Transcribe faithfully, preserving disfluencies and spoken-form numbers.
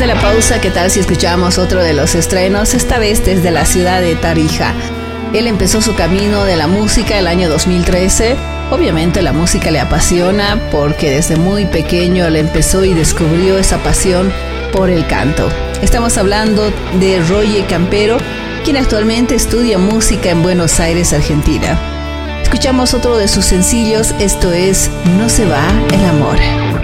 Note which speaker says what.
Speaker 1: de la pausa, ¿qué tal si escuchamos otro de los estrenos? Esta vez desde la ciudad de Tarija. Él empezó su camino de la música el año dos mil trece. Obviamente la música le apasiona porque desde muy pequeño él empezó y descubrió esa pasión por el canto. Estamos hablando de Roger Campero, quien actualmente estudia música en Buenos Aires, Argentina. Escuchamos otro de sus sencillos, esto es No se va el amor.